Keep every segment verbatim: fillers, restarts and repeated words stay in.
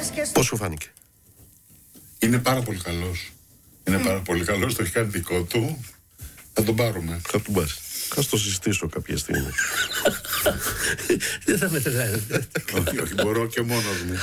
Πώς σου φάνηκε? Είναι πάρα πολύ καλός. Είναι πάρα πολύ καλός, το έχει κάνει δικό του. Θα τον πάρουμε. Θα τον πάρεις. Θα το συζητήσω κάποια στιγμή. Δεν θα με τρελάει. Όχι, όχι, μπορώ και μόνος μου.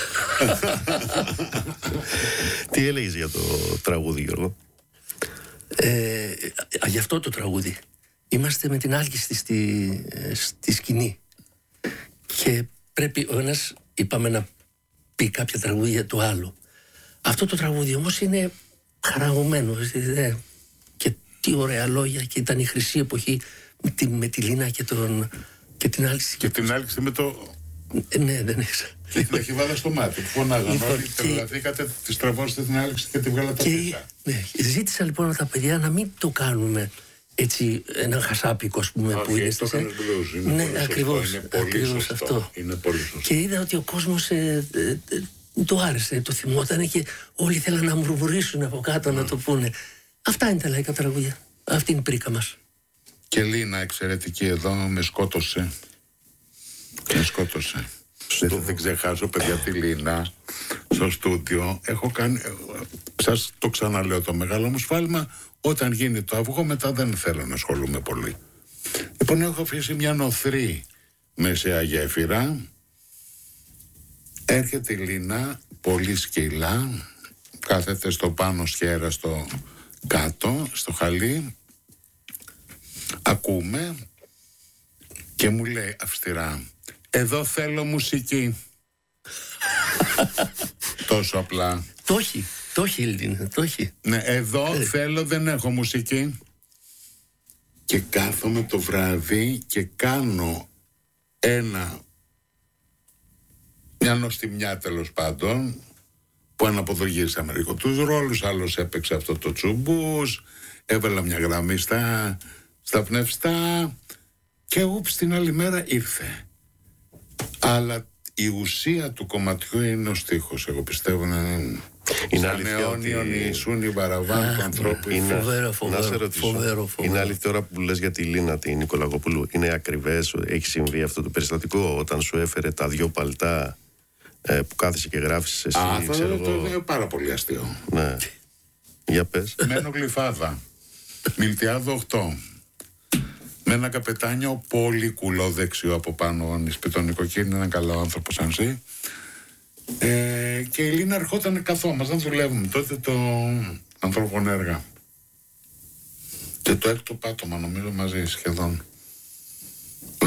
Τι έλεγες για το τραγούδι, Γιώργο? Ε, γι' αυτό το τραγούδι. Είμαστε με την Άλκηστη στη, στη σκηνή. Και πρέπει ο ένας, είπαμε, να πει κάποια τραγούδια του άλλου. Αυτό το τραγούδι όμως είναι χαραγωμένο. Ε, και τι ωραία λόγια. Και ήταν η χρυσή εποχή με τη, με τη Λίνα και, τον, και την Άλκηστη. Και την Άλκηστη με το... Ε, ναι, δεν έχεις. Την έχει βάλει στο μάτι. Φωνάγαν Λοιπόν, όλοι, και- τρελαθήκατε, τη στραβώσετε την Άλκηστη και τη βγάλατε Και, πίσω. ναι, ζήτησα λοιπόν από τα παιδιά να μην το κάνουμε έτσι ένα χασάπικο, ας πούμε, που είναι Όχι, το στις- έκανες blues. Είναι Ναι, πολύ σωστό, ακριβώς, είναι πολύ ακριβώς σωστό. αυτό. Είναι πολύ σωστό. Και είδα ότι ο κόσμος ε, ε, ε, το άρεσε, το θυμότανε και όλοι θέλαν να μουρμουρίσουν από κάτω να το πούνε. Αυτά είναι τα λαϊκά τραγούδια. Αυτή είναι η πρίκα μας. Και Λίνα εξαιρετική εδώ, με σκότωσε. Με σκότωσε. Δεν θα ξεχάσω, παιδιά, τη Λίνα στο στούντιο. Έχω κάνει, σας το ξαναλέω, το μεγάλο μου σφάλμα. Όταν γίνει το αυγό, μετά δεν θέλω να ασχολούμαι πολύ. Λοιπόν, έχω αφήσει μια νοθρή μεσαία γέφυρα. Έρχεται η Λίνα, πολύ σκύλα, κάθεται στο πάνω σχέρα, στο κάτω, στο χαλί. Ακούμε και μου λέει αυστηρά, εδώ θέλω μουσική. Τόσο απλά. Το έχει, το έχει η Ελληνία, το έχει. Ναι, εδώ θέλω, δεν έχω μουσική. Και κάθομαι το βράδυ και κάνω ένα, μια νοστιμιά τέλος πάντων, που αναποδογύρισαμε λίγο τους ρόλους, άλλος έπαιξε αυτό το τσουμπούς, έβαλα μια γραμμή στα, στα πνευστά και ούψ την άλλη μέρα ήρθε. Αλλά η ουσία του κομματιού είναι ο στίχος, εγώ πιστεύω να είναι... Είναι αλήθεια ότι... ότι- Σούνι βαραβάν του ανθρώπου. Είναι- Φοβερό, Να σε φοβερό, ρωτήσω. φοβερό, φοβερό. Είναι αλήθεια τώρα που λες για τη Λίνα την Νικολακοπούλου, είναι ακριβές, έχει συμβεί αυτό το περιστατικό όταν σου έφερε τα δυο παλτά ε, που κάθεσαι και γράφεις εσύ, Α, θα ξέρω το, το, εγώ. είναι πάρα πολύ αστείο. Ναι. Για πες. Μένω γλυφάδα. Μιλτιάδο οκτώ. Με ένα καπετάνιο πολύ κουλό δεξιό από πάνω, νησπιτονικό, και είναι ένα καλό άνθρωπο σαν εσύ. Ε, και η Λίνα ερχόταν, καθόμασταν, δουλεύουμε τότε το ανθρώπων έργα. Και το έκτο πάτωμα, νομίζω, μαζί σχεδόν. Α,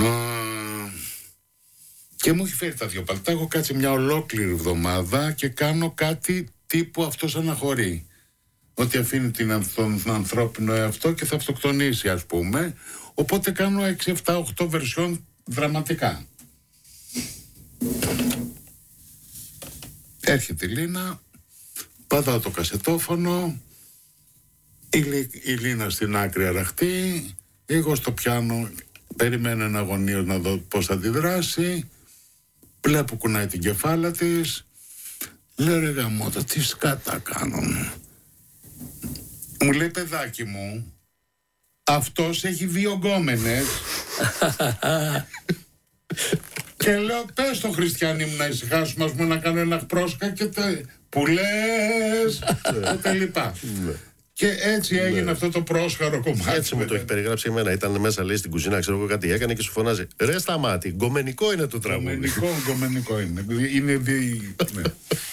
και μου έχει φέρει τα δυο παλτά. Έχω κάτσει μια ολόκληρη εβδομάδα και κάνω κάτι τύπου αυτός αναχωρεί. Ότι αφήνει την, τον ανθρώπινο εαυτό και θα αυτοκτονήσει, ας πούμε. Οπότε κάνω έξι, επτά, οκτώ βερσιόν δραματικά. Έρχεται η Λίνα, πατάω το κασετόφωνο, η, Λί, η Λίνα στην άκρη αραχτή, εγώ στο πιάνο περιμένω ένα αγωνίος να δω πώς θα αντιδράσει, βλέπω κουνάει την κεφάλα της, λέω ρε γαμώτα, τι σκάτα κάνουν. Μου λέει, παιδάκι μου, αυτός έχει δύο γκόμενες. Και λέω, πες στο Χριστιανή μου να ησυχάσουμε, ας πούμε, να κάνω ένα πρόσκα και τε... που λες και τα λοιπά. Και έτσι έγινε αυτό το πρόσχαρο κομμάτι. Έτσι μου το έχει περιγράψει εμένα. Ήταν μέσα, λέει, στην κουζίνα, ξέρω εγώ κάτι έκανε και σου φωνάζει. Ρε σταμάτη, γκομενικό είναι το τραγούδι. Γκομενικό, γκομενικό είναι. Είναι δι... ναι.